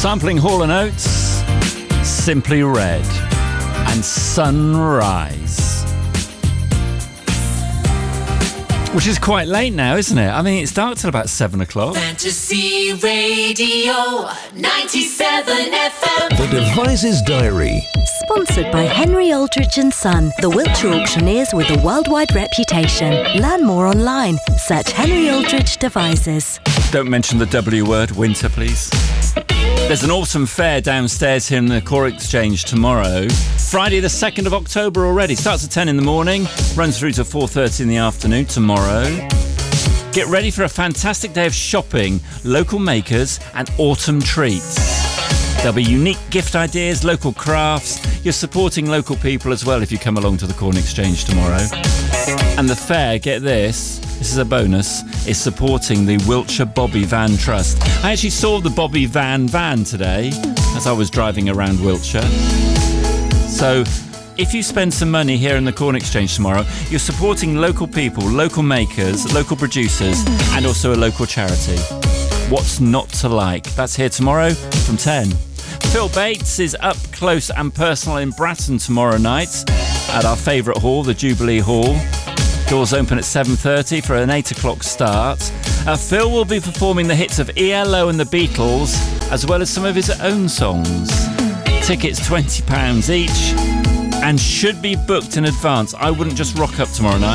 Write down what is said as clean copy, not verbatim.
Sampling Hall & Oates, Simply Red, and Sunrise. Which is quite late now, isn't it? I mean, it's dark till about 7 o'clock. Fantasy Radio 97 FM. The Devices Diary. Sponsored by Henry Aldridge & Son, the Wiltshire auctioneers with a worldwide reputation. Learn more online. Search Henry Aldridge Devices. Don't mention the W word, winter, please. There's an autumn fair downstairs here in the Core Exchange tomorrow. Friday the 2nd of October already. Starts at 10 in the morning, runs through to 4:30 in the afternoon tomorrow. Get ready for a fantastic day of shopping, local makers and autumn treats. There'll be unique gift ideas, local crafts. You're supporting local people as well if you come along to the Corn Exchange tomorrow. And the fair, get this is a bonus, is supporting the Wiltshire Bobby Van Trust. I actually saw the Bobby Van today as I was driving around Wiltshire. So if you spend some money here in the Corn Exchange tomorrow, you're supporting local people, local makers, local producers, and also a local charity. What's not to like? That's here tomorrow from 10. Phil Bates is up close and personal in Bratton tomorrow night at our favourite hall, the Jubilee Hall. Doors open at 7:30 for an 8 o'clock start. Phil will be performing the hits of ELO and the Beatles, as well as some of his own songs. Tickets £20 each and should be booked in advance. I wouldn't just rock up tomorrow night.